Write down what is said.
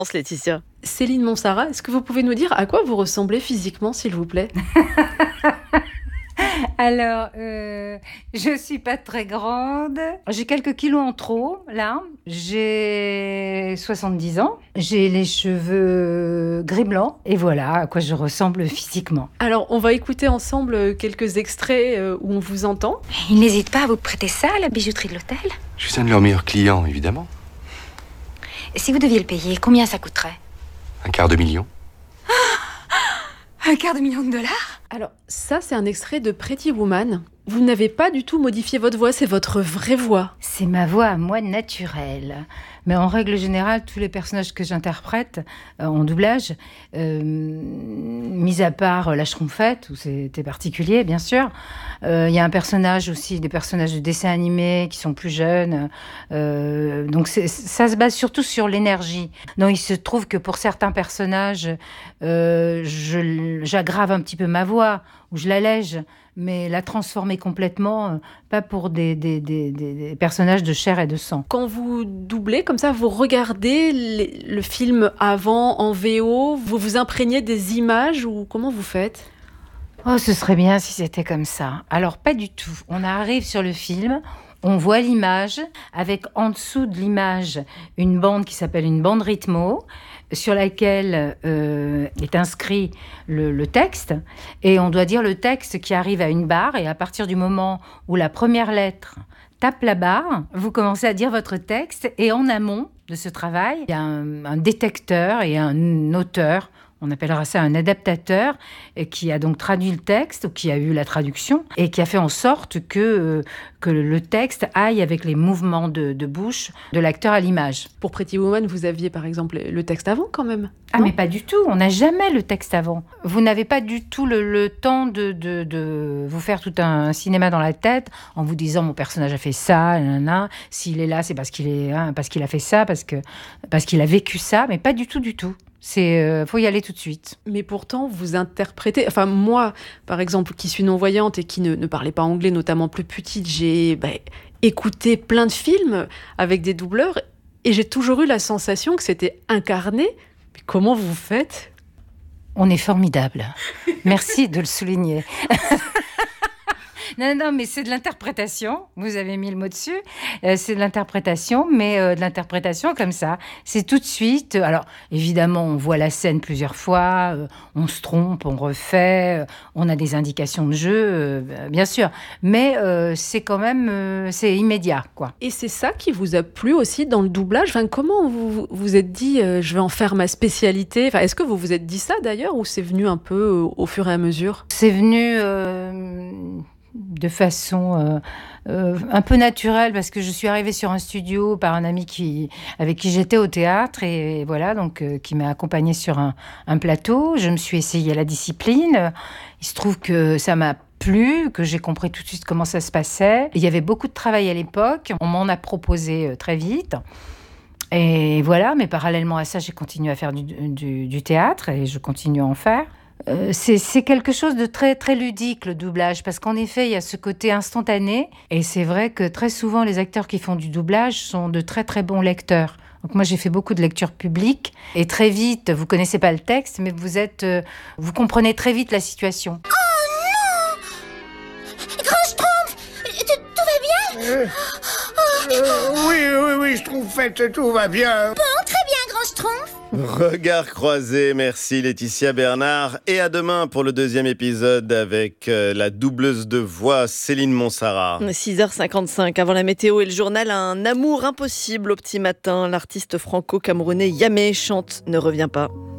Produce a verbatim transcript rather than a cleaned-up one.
Laetitia. Céline Monsarrat, est-ce que vous pouvez nous dire à quoi vous ressemblez physiquement, s'il vous plaît? Alors, euh, je suis pas très grande. J'ai quelques kilos en trop, là. J'ai soixante-dix ans. J'ai les cheveux gris-blanc. Et voilà à quoi je ressemble physiquement. Alors, on va écouter ensemble quelques extraits où on vous entend. Il n'hésite pas à vous prêter ça, la bijouterie de l'hôtel? Je suis un de leurs meilleurs clients, évidemment. Si vous deviez le payer, combien ça coûterait? Un quart de million. Un quart de million de dollars? Alors, ça, c'est un extrait de Pretty Woman. Vous n'avez pas du tout modifié votre voix, c'est votre vraie voix. C'est ma voix à moi naturelle. Mais en règle générale, tous les personnages que j'interprète euh, en doublage, euh, mis à part la Schtroumpfette, où c'était particulier, bien sûr, il euh, y a un personnage aussi, des personnages de dessins animés qui sont plus jeunes. Euh, donc c'est, ça se base surtout sur l'énergie. Donc il se trouve que pour certains personnages, euh, je, j'aggrave un petit peu ma voix, ou je l'allège, mais la transformer complètement, euh, pas pour des, des, des, des personnages de chair et de sang. Quand vous doublez, comme ça, vous regardez les, le film avant, en V O, vous vous imprégnez des images, ou comment vous faites? Oh, ce serait bien si c'était comme ça. Alors, pas du tout. On arrive sur le film, on voit l'image, avec en dessous de l'image une bande qui s'appelle une bande rythmo, sur laquelle euh, est inscrit le, le texte, et on doit dire le texte qui arrive à une barre, et à partir du moment où la première lettre tape la barre, vous commencez à dire votre texte, et en amont de ce travail, il y a un, un détecteur et un auteur, on appellera ça un adaptateur, qui a donc traduit le texte, ou qui a eu la traduction, et qui a fait en sorte que, euh, que le texte aille avec les mouvements de, de bouche de l'acteur à l'image. Pour Pretty Woman, vous aviez par exemple le texte avant quand même? Ah non? Mais pas du tout, on n'a jamais le texte avant. Vous n'avez pas du tout le, le temps de, de, de vous faire tout un cinéma dans la tête en vous disant mon personnage a fait ça, nanana, s'il est là c'est parce qu'il, est, hein, parce qu'il a fait ça, parce, que, parce qu'il a vécu ça, mais pas du tout du tout. C'est, euh, faut y aller tout de suite. Mais pourtant, vous interprétez... Enfin, moi, par exemple, qui suis non-voyante et qui ne, ne parlais pas anglais, notamment plus petite, j'ai bah, écouté plein de films avec des doubleurs et j'ai toujours eu la sensation que c'était incarné. Mais comment vous faites? On est formidable. Merci de le souligner. Non, non, mais c'est de l'interprétation. Vous avez mis le mot dessus. Euh, c'est de l'interprétation, mais euh, de l'interprétation comme ça. C'est tout de suite. Alors, évidemment, on voit la scène plusieurs fois. Euh, on se trompe, on refait. Euh, on a des indications de jeu, euh, bien sûr. Mais euh, c'est quand même... Euh, c'est immédiat, quoi. Et c'est ça qui vous a plu aussi dans le doublage? Enfin, comment vous vous êtes dit euh, je vais en faire ma spécialité? Enfin, est-ce que vous vous êtes dit ça d'ailleurs, ou c'est venu un peu euh, au fur et à mesure? C'est venu... Euh... de façon euh, euh, un peu naturelle, parce que je suis arrivée sur un studio par un ami qui, avec qui j'étais au théâtre, et, et voilà, donc euh, qui m'a accompagnée sur un, un plateau. Je me suis essayée à la discipline. Il se trouve que ça m'a plu, que j'ai compris tout de suite comment ça se passait. Il y avait beaucoup de travail à l'époque. On m'en a proposé euh, très vite. Et voilà, mais parallèlement à ça, j'ai continué à faire du, du, du théâtre, et je continue à en faire. Euh, c'est, c'est quelque chose de très, très ludique, le doublage, parce qu'en effet, il y a ce côté instantané, et c'est vrai que très souvent, les acteurs qui font du doublage sont de très, très bons lecteurs. Donc moi, j'ai fait beaucoup de lecture publique, et très vite, vous connaissez pas le texte, mais vous êtes, euh, vous comprenez très vite la situation. Oh non! Grand Schtroumpf, tout, tout va bien? euh, euh, Oui, oui, oui, Schtroumpfette, tout va bien. Bon, très bien, Grand Schtroumpf. Regard croisé, merci Laetitia Bernard. Et à demain pour le deuxième épisode avec euh, la doubleuse de voix Céline Monsarrat. six heures cinquante-cinq, avant la météo et le journal, un amour impossible au petit matin. L'artiste franco-camerounais Yamé chante Ne reviens pas.